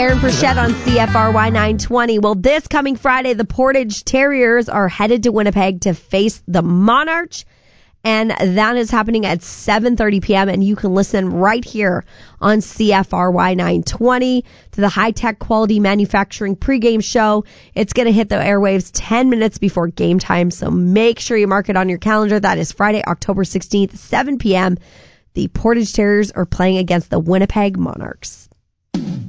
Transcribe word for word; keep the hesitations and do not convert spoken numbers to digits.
Aaron Frechette on C F R Y nine twenty. Well, this coming Friday, the Portage Terriers are headed to Winnipeg to face the Monarch. And that is happening at seven thirty p.m. And you can listen right here on C F R Y nine twenty to the high-tech quality manufacturing pregame show. It's going to hit the airwaves ten minutes before game time. So make sure you mark it on your calendar. That is Friday, October sixteenth, seven p.m. The Portage Terriers are playing against the Winnipeg Monarchs.